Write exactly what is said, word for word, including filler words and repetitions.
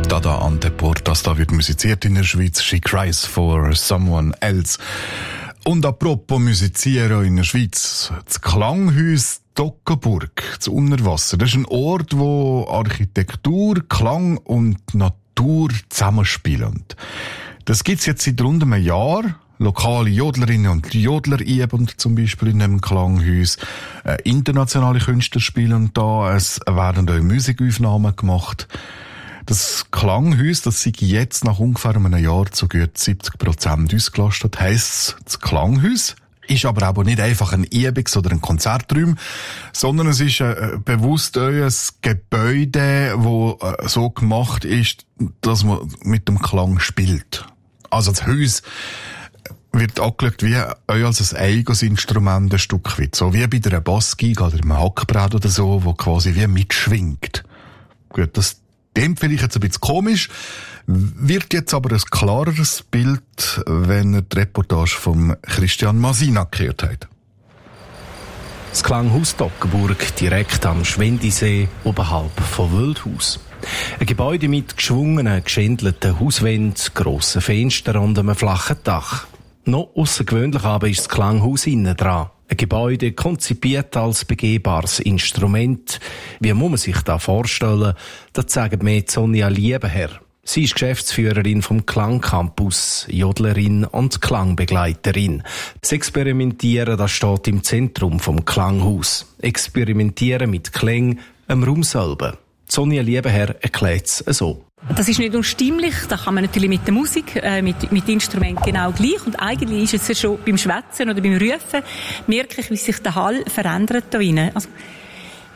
Dada Anteportas, da wird musiziert in der Schweiz. She cries for someone else. Und apropos musizieren in der Schweiz, das Klanghaus Toggenburg, das Unterwasser. Das ist ein Ort, wo Architektur, Klang und Natur zusammenspielen. Das gibt's jetzt seit rund einem Jahr. Lokale Jodlerinnen und Jodler üben zum Beispiel in einem Klanghaus. Äh, internationale Künstler spielen da. Es werden auch Musikaufnahmen gemacht. Das Klanghaus, das sei jetzt nach ungefähr einem Jahr zu gut siebzig Prozent ausgelastet. Heisst, das Klanghaus ist aber auch nicht einfach ein Übungs- oder ein Konzertraum, sondern es ist äh, bewusst ein Gebäude, das äh, so gemacht ist, dass man mit dem Klang spielt. Also das Haus wird angeschaut wie als ein eigenes Instrument ein Stück weit. So wie bei einer Bassgeige oder einem Hackbrett oder so, wo quasi wie mitschwingt. Gut, das klingt vielleicht jetzt ein bisschen komisch, wird jetzt aber ein klareres Bild, wenn ihr die Reportage von Christian Masina gehört habt. Das Klanghaus Toggenburg, direkt am Schwendisee, oberhalb von Wildhaus. Ein Gebäude mit geschwungenen, geschändelten Hauswänden, grossen Fenstern und einem flachen Dach. Noch aussergewöhnlich aber ist das Klanghaus innen dran. Ein Gebäude konzipiert als begehbares Instrument. Wie muss man sich das vorstellen? Das sagt mir Sonja Liebenherr. Sie ist Geschäftsführerin vom Klangcampus, Jodlerin und Klangbegleiterin. Das Experimentieren, das steht im Zentrum vom Klanghaus. Experimentieren mit Klängen im Raum selber. Sonja Liebenherr erklärt es so. Das ist nicht nur stimmlich, das kann man natürlich mit der Musik, äh, mit, mit Instrumenten genau gleich. Und eigentlich ist es ja schon beim Schwätzen oder beim Rufen, merke ich, wie sich der Hall verändert da drinnen. Also,